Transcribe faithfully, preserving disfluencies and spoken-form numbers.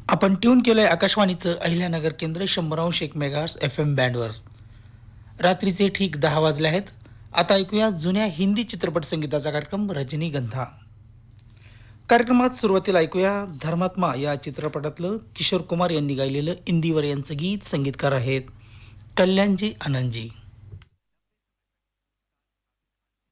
आपण ट्यून केलंय आकाशवाणीचं अहिल्यानगर केंद्र शंभर अंश एक मेगाहर्ट्झ एफ एम बँडवर. रात्रीचे ठीक दहा वाजले आहेत. आता ऐकूया जुन्या हिंदी चित्रपट संगीताचा कार्यक्रम रजनीगंधा. कार्यक्रमात सुरुवातीला ऐकूया धर्मात्मा या चित्रपटातलं किशोर कुमार यांनी गायलेलं इंदिवर यांचं गीत. संगीतकार आहेत कल्याणजी आनंदजी.